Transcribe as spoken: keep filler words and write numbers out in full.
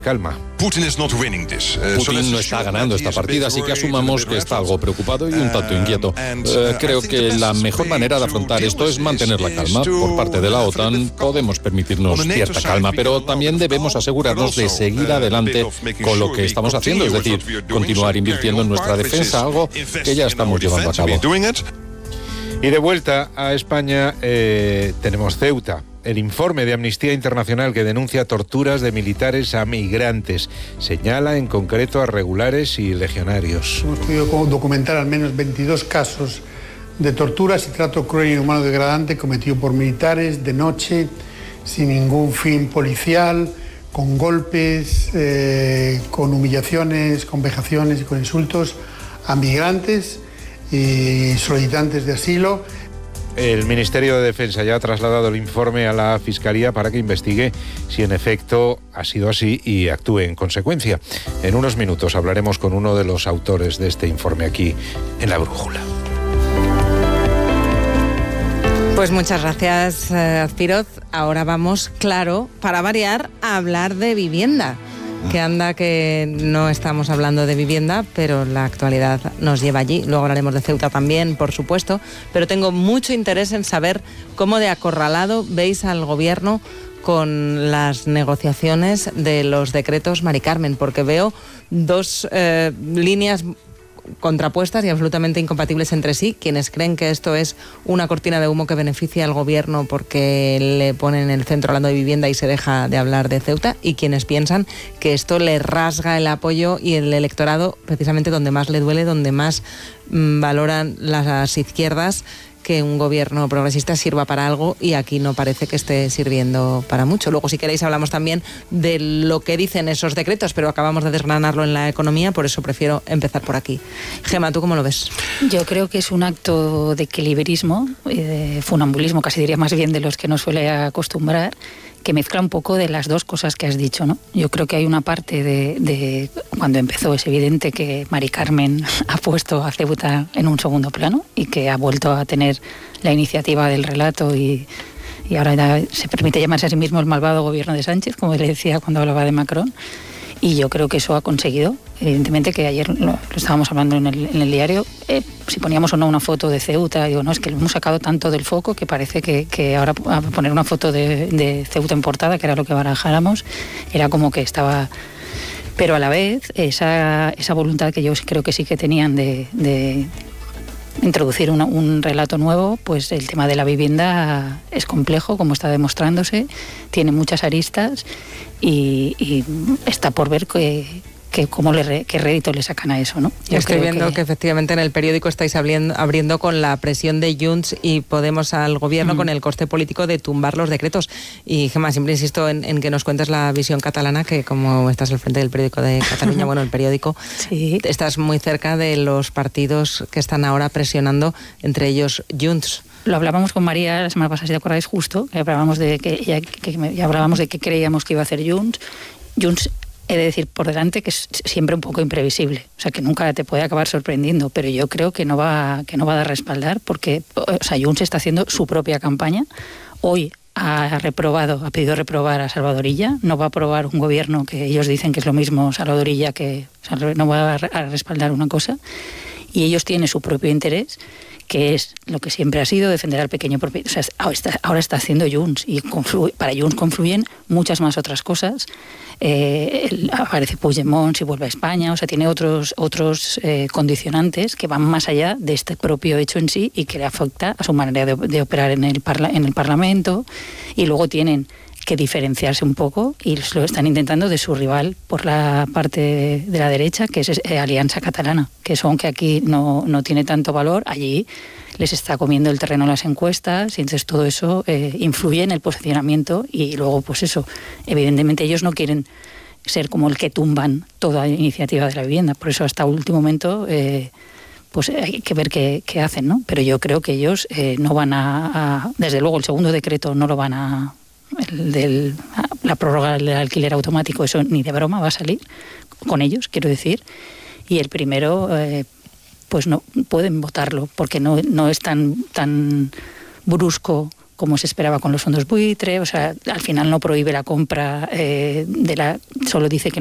Calma. Putin no está ganando esta partida, así que asumamos que está algo preocupado y un tanto inquieto. Eh, creo que la mejor manera de afrontar esto es mantener la calma. Por parte de la OTAN podemos permitirnos cierta calma, pero también debemos asegurarnos de seguir adelante con lo que estamos haciendo, es decir, continuar invirtiendo en nuestra defensa, algo que ya estamos llevando a cabo. Y de vuelta a España eh, tenemos Ceuta. El informe de Amnistía Internacional que denuncia torturas de militares a migrantes señala en concreto a regulares y legionarios. Hemos podido documentar al menos veintidós casos de torturas y trato cruel e inhumano degradante cometido por militares de noche, sin ningún fin policial, con golpes, eh, con humillaciones, con vejaciones y con insultos a migrantes y solicitantes de asilo. El Ministerio de Defensa ya ha trasladado el informe a la Fiscalía para que investigue si en efecto ha sido así y actúe en consecuencia. En unos minutos hablaremos con uno de los autores de este informe aquí en La Brújula. Pues muchas gracias, Azpiroz. Ahora vamos, claro, para variar, a hablar de vivienda. Que anda que no estamos hablando de vivienda, pero la actualidad nos lleva allí. Luego hablaremos de Ceuta también, por supuesto, pero tengo mucho interés en saber cómo de acorralado veis al gobierno con las negociaciones de los decretos Mari Carmen, porque veo dos eh, líneas contrapuestas y absolutamente incompatibles entre sí. Quienes creen que esto es una cortina de humo que beneficia al gobierno porque le ponen el centro hablando de vivienda y se deja de hablar de Ceuta, y quienes piensan que esto le rasga el apoyo y el electorado precisamente donde más le duele, donde más mmm, valoran las izquierdas que un gobierno progresista sirva para algo, y aquí no parece que esté sirviendo para mucho. Luego, si queréis, hablamos también de lo que dicen esos decretos, pero acabamos de desgranarlo en la economía, por eso prefiero empezar por aquí. Gema, ¿tú cómo lo ves? Yo creo que es un acto de equilibrismo, de funambulismo, casi diría más bien de los que nos suele acostumbrar, que mezcla un poco de las dos cosas que has dicho, ¿no? Yo creo que hay una parte de, de cuando empezó, es evidente que Mari Carmen ha puesto a Ceuta en un segundo plano y que ha vuelto a tener la iniciativa del relato y, y ahora ya se permite llamarse a sí mismo el malvado gobierno de Sánchez, como le decía cuando hablaba de Macron. Y yo creo que eso ha conseguido, evidentemente, que ayer lo, lo estábamos hablando en el, en el diario, eh, si poníamos o no una foto de Ceuta, digo, no, es que lo hemos sacado tanto del foco que parece que, que ahora a poner una foto de, de Ceuta en portada, que era lo que barajáramos, era como que estaba... Pero a la vez, esa, esa voluntad que yo creo que sí que tenían de... de introducir una, un relato nuevo, pues el tema de la vivienda es complejo, como está demostrándose, tiene muchas aristas y, y está por ver que, que cómo le, qué rédito le sacan a eso, ¿no? Yo estoy viendo que... que efectivamente en el periódico estáis abriendo, abriendo con la presión de Junts y Podemos al gobierno, mm. con el coste político de tumbar los decretos. Y Gemma, siempre insisto en, en que nos cuentes la visión catalana, que como estás al frente del periódico de Cataluña, bueno, el periódico, sí. Estás muy cerca de los partidos que están ahora presionando, entre ellos Junts. Lo hablábamos con María la semana pasada, si te acordáis, justo, que hablábamos de que ya, que ya hablábamos de qué creíamos que iba a hacer Junts. Junts, he de decir por delante que es siempre un poco imprevisible, o sea que nunca te puede acabar sorprendiendo, pero yo creo que no va, que no va a dar respaldar porque, o sea, Junts está haciendo su propia campaña. Hoy ha reprobado, ha pedido reprobar a Salvador Illa, no va a aprobar un gobierno que ellos dicen que es lo mismo Salvador Illa, que o sea, no va a respaldar una cosa, y ellos tienen su propio interés, que es lo que siempre ha sido defender al pequeño propietario. O sea, ahora está, ahora está haciendo Junts, y confluye, para Junts confluyen muchas más otras cosas. Eh, el, aparece Puigdemont si vuelve a España, o sea, tiene otros, otros eh, condicionantes que van más allá de este propio hecho en sí y que le afecta a su manera de, de operar en el, parla, en el Parlamento, y luego tienen que diferenciarse un poco y lo están intentando de su rival por la parte de la derecha, que es eh, Alianza Catalana, que eso, aunque aquí no, no tiene tanto valor, allí les está comiendo el terreno las encuestas, y entonces todo eso eh, influye en el posicionamiento, y luego pues eso, evidentemente ellos no quieren ser como el que tumban toda iniciativa de la vivienda, por eso hasta último momento eh, pues hay que ver qué, qué hacen, ¿no? Pero yo creo que ellos eh, no van a, a, desde luego el segundo decreto no lo van a, el del, la prórroga del alquiler automático, eso ni de broma va a salir con ellos, quiero decir, y el primero eh, pues no pueden votarlo porque no, no es tan, tan brusco como se esperaba con los fondos buitre, o sea, al final no prohíbe la compra eh, de la, solo dice que